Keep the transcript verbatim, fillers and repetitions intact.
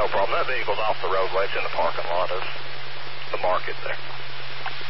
No problem. That vehicle's off the roadway. It's in the parking lot of the market there.